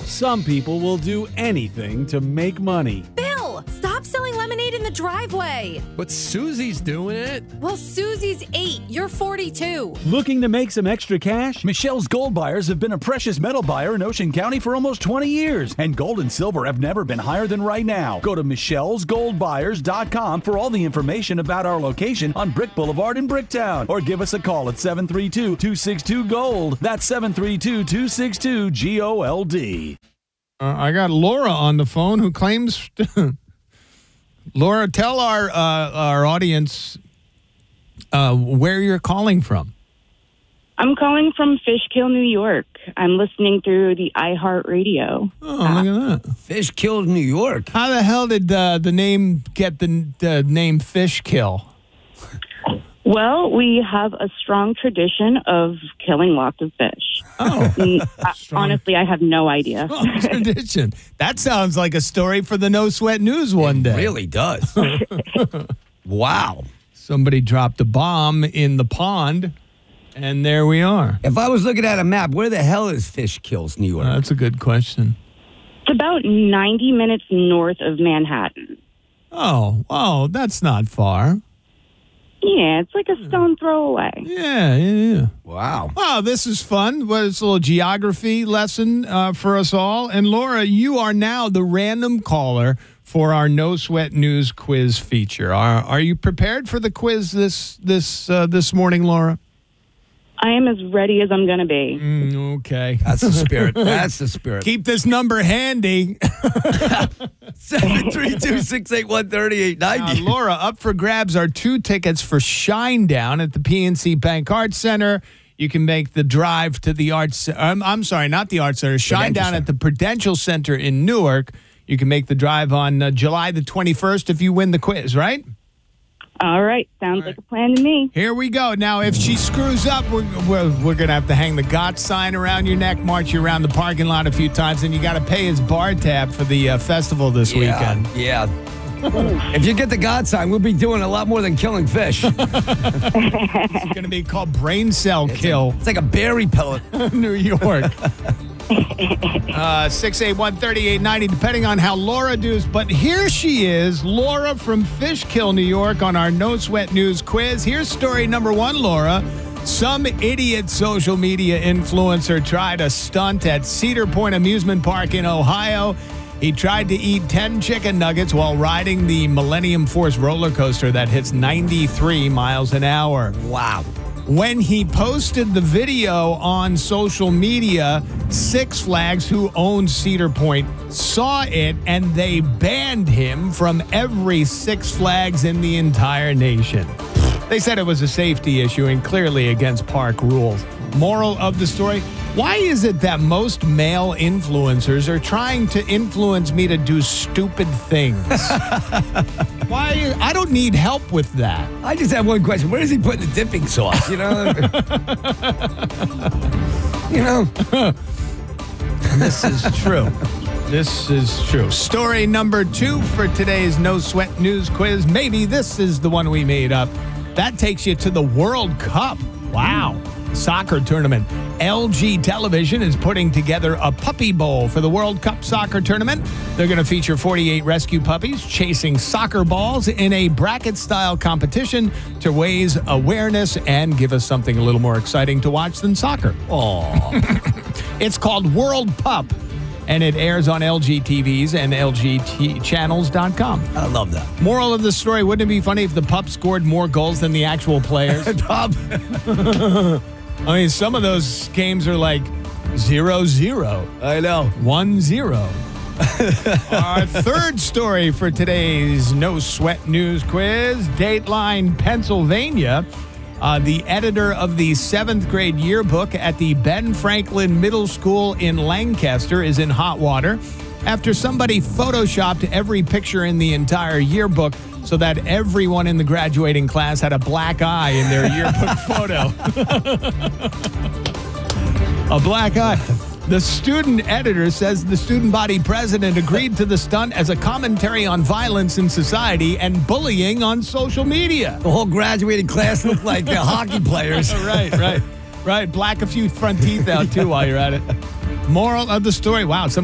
Some people will do anything to make money. Bill, stop selling lemonade in the driveway. But Susie's doing it. Well, Susie's 8. You're 42. Looking to make some extra cash? Michelle's Gold Buyers have been a precious metal buyer in Ocean County for almost 20 years, and gold and silver have never been higher than right now. Go to michellesgoldbuyers.com for all the information about our location on Brick Boulevard in Bricktown, or give us a call at 732-262-GOLD. That's 732-262-GOLD. I got Laura on the phone who claims... Laura, tell our audience where you're calling from. I'm calling from Fishkill, New York. I'm listening through the iHeartRadio. Oh, look at that. Fishkill, New York. How the hell did the name get the name Fishkill? Well, we have a strong tradition of killing lots of fish. Oh, honestly, I have no idea. Strong tradition. That sounds like a story for the No Sweat News one day. It really does. Wow. Somebody dropped a bomb in the pond, and there we are. If I was looking at a map, where the hell is Fishkills, New York? That's a good question. It's about 90 minutes north of Manhattan. Oh, that's not far. Yeah, it's like a stone throw away. Yeah. Wow. Wow, this is fun. Well, it's a little geography lesson for us all. And Laura, you are now the random caller for our No Sweat News quiz feature. Are you prepared for the quiz this morning, Laura? I am as ready as I'm going to be. Okay. That's the spirit. That's the spirit. Keep this number handy. 732-681-3890. Laura, up for grabs are 2 tickets for Shinedown at the PNC Bank Arts Center. You can make the drive to the Arts. I'm sorry, not the Arts Center. Shinedown at the Prudential Center in Newark. You can make the drive on July the 21st if you win the quiz, right? All right. Sounds like a plan to me. Here we go. Now, if she screws up, we're going to have to hang the GOT sign around your neck, march you around the parking lot a few times, and you got to pay his bar tab for the festival this weekend. Yeah. If you get the God sign, we'll be doing a lot more than killing fish. It's going to be called Brain Cell Kill. It's like a berry pellet. New York. 681-3890, depending on how Laura does. But here she is, Laura from Fishkill, New York, on our No Sweat News quiz. Here's story number 1, Laura. Some idiot social media influencer tried a stunt at Cedar Point Amusement Park in Ohio. He tried to eat 10 chicken nuggets while riding the Millennium Force roller coaster that hits 93 miles an hour. Wow. When he posted the video on social media, Six Flags, who owns Cedar Point, saw it and they banned him from every Six Flags in the entire nation. They said it was a safety issue and clearly against park rules. Moral of the story, why is it that most male influencers are trying to influence me to do stupid things? Why? I don't need help with that. I just have one question. Where is he putting the dipping sauce? This is true. This is true. Story number 2 for today's No Sweat News quiz. Maybe this is the one we made up. That takes you to the World Cup. Wow. Soccer tournament. LG Television is putting together a puppy bowl for the World Cup soccer tournament. They're going to feature 48 rescue puppies chasing soccer balls in a bracket-style competition to raise awareness and give us something a little more exciting to watch than soccer. Aww. It's called World Pup, and it airs on LG TVs and LGchannels.com. I love that. Moral of the story, wouldn't it be funny if the pup scored more goals than the actual players? Pup. I mean, some of those games are like 0-0. I know. 1-0. Our third story for today's No Sweat News quiz, Dateline, Pennsylvania. The editor of the 7th grade yearbook at the Ben Franklin Middle School in Lancaster is in hot water after somebody photoshopped every picture in the entire yearbook so that everyone in the graduating class had a black eye in their yearbook photo. A black eye. The student editor says the student body president agreed to the stunt as a commentary on violence in society and bullying on social media. The whole graduating class looked like hockey players. Right. Black a few front teeth out, too, while you're at it. Moral of the story, wow,